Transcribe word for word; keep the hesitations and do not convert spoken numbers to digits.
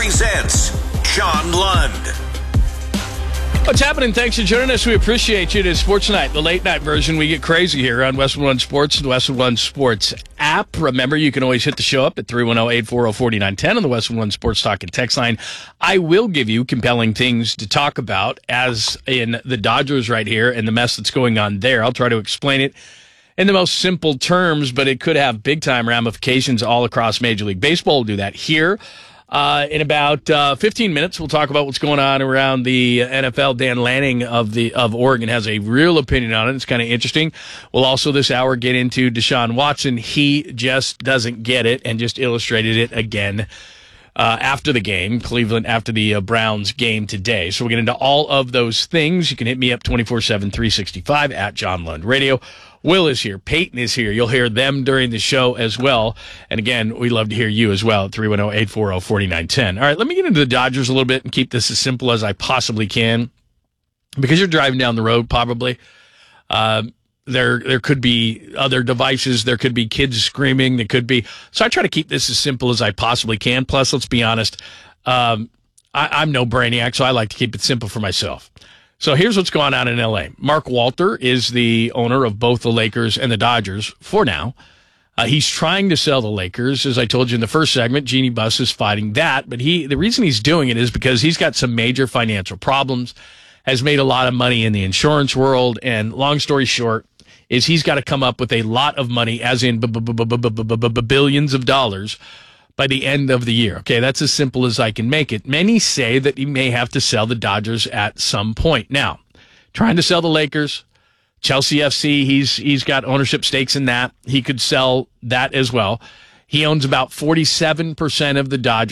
presents John Lund. What's happening? Thanks for joining us. We appreciate you. It is Sports Night, the late night version. We get crazy here on Westwood One Sports and the Westwood One Sports app. Remember, you can always hit the show up at three one zero, eight four zero, four nine one zero on the Westwood One Sports Talk and text line. I will give you compelling things to talk about, as in the Dodgers right here and the mess that's going on there. I'll try to explain it in the most simple terms, but it could have big-time ramifications all across Major League Baseball. We'll do that here. Uh, in about uh, fifteen minutes, we'll talk about what's going on around the N F L. Dan Lanning of the of Oregon has a real opinion on it. It's kind of interesting. We'll also this hour get into Deshaun Watson. He just doesn't get it and just illustrated it again uh, after the game, Cleveland, after the uh, Browns game today. So we'll get into all of those things. You can hit me up twenty-four seven, three sixty-five at John Lund Radio. Will is here. Peyton is here. You'll hear them during the show as well. And again, we'd love to hear you as well at three one zero, eight four zero, four nine one zero. All right, let me get into the Dodgers a little bit and keep this as simple as I possibly can. Because you're driving down the road, probably. Uh, there there could be other devices. There could be kids screaming. There could be. So I try to keep this as simple as I possibly can. Plus, let's be honest, um, I, I'm no brainiac, so I like to keep it simple for myself. So here's what's going on in L A. Mark Walter is the owner of both the Lakers and the Dodgers for now. Uh, he's trying to sell the Lakers. As I told you in the first segment, Jeannie Buss is fighting that. But he, the reason he's doing it is because he's got some major financial problems, has made a lot of money in the insurance world. And long story short is he's got to come up with a lot of money, as in billions of dollars, by the end of the year. Okay, that's as simple as I can make it. Many say that he may have to sell the Dodgers at some point. Now, trying to sell the Lakers, Chelsea F C, he's he's got ownership stakes in that. He could sell that as well. He owns about forty-seven percent of the Dodgers.